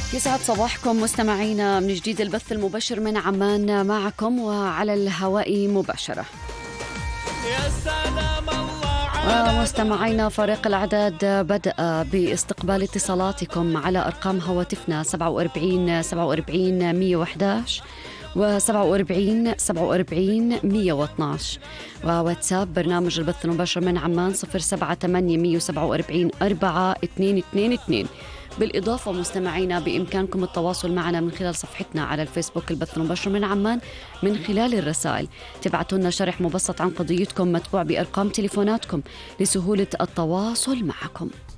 يسعد صباحكم مستمعينا من جديد. البث المباشر من عمان معكم وعلى الهواء مباشرة. يا سلام الله. مستمعينا، فريق الإعداد بدأ باستقبال اتصالاتكم على أرقام هواتفنا 47 47 111 و47 47 112 وواتساب برنامج البث المباشر من عمان 078 147 4222. بالإضافة مستمعينا بإمكانكم التواصل معنا من خلال صفحتنا على الفيسبوك البث المباشر من عمان من خلال الرسائل. تبعتوا لنا شرح مبسط عن قضيتكم متبوع بأرقام تليفوناتكم لسهولة التواصل معكم.